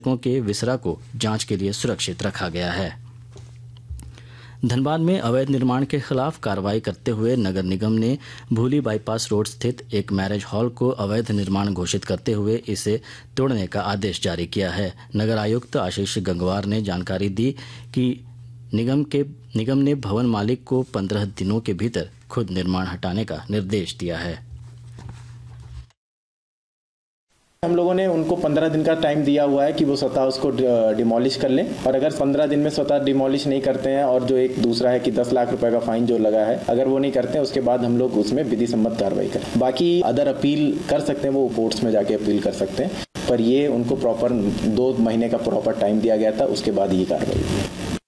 के विसरा को जांच के लिए सुरक्षित रखा गया है। धनबाद में अवैध निर्माण के खिलाफ कार्रवाई करते हुए नगर निगम ने भूली बाईपास रोड स्थित एक मैरिज हॉल को अवैध निर्माण घोषित करते हुए इसे तोड़ने का आदेश जारी किया है। नगर आयुक्त आशीष गंगवार ने जानकारी दी कि निगम ने भवन मालिक को 15 दिनों के भीतर खुद निर्माण हटाने का निर्देश दिया है। हम लोगों ने उनको 15 दिन का टाइम दिया हुआ है कि वो स्वतः उसको डिमोलिश कर लें, और अगर 15 दिन में स्वतः डिमोलिश नहीं करते हैं और जो एक दूसरा है कि 10 लाख रुपए का फाइन जो लगा है, अगर वो नहीं करते हैं उसके बाद हम लोग उसमें विधि सम्मत कार्रवाई करें। बाकी अदर अपील कर सकते हैं, वो कोर्ट्स में जाके अपील कर सकते हैं, पर ये उनको प्रॉपर 2 महीने का प्रॉपर टाइम दिया गया था, उसके बाद ये कार्रवाई हुई।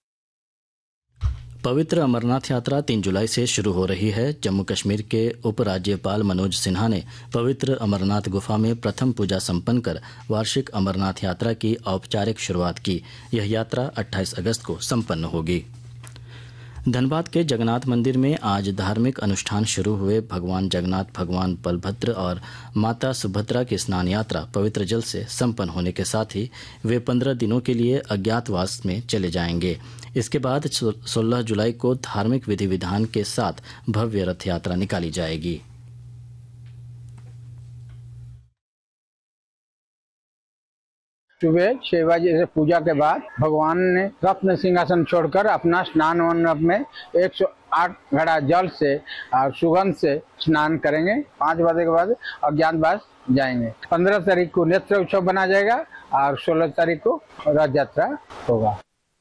पवित्र अमरनाथ यात्रा 3 जुलाई से शुरू हो रही है। जम्मू कश्मीर के उपराज्यपाल मनोज सिन्हा ने पवित्र अमरनाथ गुफा में प्रथम पूजा संपन्न कर वार्षिक अमरनाथ यात्रा की औपचारिक शुरुआत की। यह यात्रा 28 अगस्त को संपन्न होगी। धनबाद के जगन्नाथ मंदिर में आज धार्मिक अनुष्ठान शुरू हुए। भगवान जगन्नाथ, भगवान बलभद्र और माता सुभद्रा की स्नान यात्रा पवित्र जल से संपन्न होने के साथ ही वे 15 दिनों के लिए अज्ञातवास में चले जाएंगे। इसके बाद 16 जुलाई को धार्मिक विधि विधान के साथ भव्य रथ यात्रा निकाली जाएगी। सुबह 6 बजे से पूजा के बाद भगवान ने रत्न सिंहासन छोड़कर अपना स्नान मंडप में 108 घड़ा जल से और सुगंध से स्नान करेंगे। 5 बजे के बाद अज्ञातवास जाएंगे। 15 तारीख को नेत्र उत्सव बना जाएगा और 16 तारीख को रथ यात्रा होगा।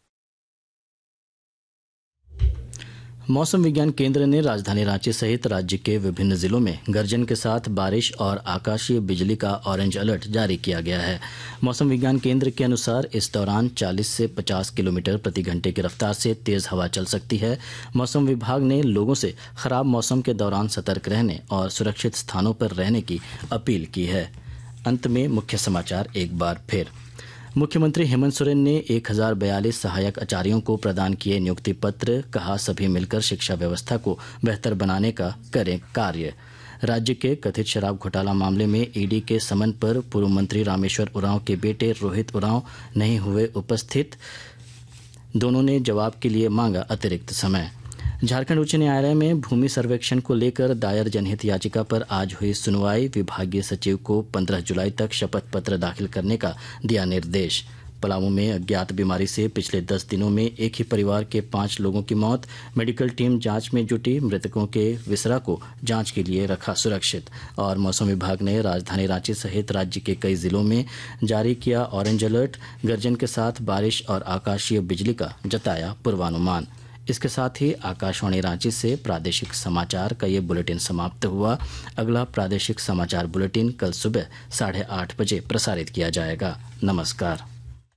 मौसम विज्ञान केंद्र ने राजधानी रांची सहित राज्य के विभिन्न जिलों में गर्जन के साथ बारिश और आकाशीय बिजली का ऑरेंज अलर्ट जारी किया गया है। मौसम विज्ञान केंद्र के अनुसार इस दौरान 40 से 50 किलोमीटर प्रति घंटे की रफ्तार से तेज हवा चल सकती है। मौसम विभाग ने लोगों से खराब मौसम के दौरान सतर्क रहने और सुरक्षित स्थानों पर रहने की अपील की है। अंत में मुख्य समाचार एक बार फिर। मुख्यमंत्री हेमंत सोरेन ने 1042 सहायक आचार्यों को प्रदान किए नियुक्ति पत्र। कहा, सभी मिलकर शिक्षा व्यवस्था को बेहतर बनाने का करें कार्य। राज्य के कथित शराब घोटाला मामले में ईडी के समन पर पूर्व मंत्री रामेश्वर उरांव के बेटे रोहित उरांव नहीं हुए उपस्थित। दोनों ने जवाब के लिए मांगा अतिरिक्त समय। झारखंड उच्च न्यायालय में भूमि सर्वेक्षण को लेकर दायर जनहित याचिका पर आज हुई सुनवाई। विभागीय सचिव को 15 जुलाई तक शपथ पत्र दाखिल करने का दिया निर्देश। पलामू में अज्ञात बीमारी से पिछले 10 दिनों में एक ही परिवार के 5 लोगों की मौत। मेडिकल टीम जांच में जुटी। मृतकों के विसरा को जांच के लिए रखा सुरक्षित। और मौसम विभाग ने राजधानी रांची सहित राज्य के कई जिलों में जारी किया ऑरेंज अलर्ट। गर्जन के साथ बारिश और आकाशीय बिजली का जताया पूर्वानुमान। इसके साथ ही आकाशवाणी रांची से प्रादेशिक समाचार का ये बुलेटिन समाप्त हुआ। अगला प्रादेशिक समाचार बुलेटिन कल सुबह 8:30 बजे प्रसारित किया जाएगा। नमस्कार।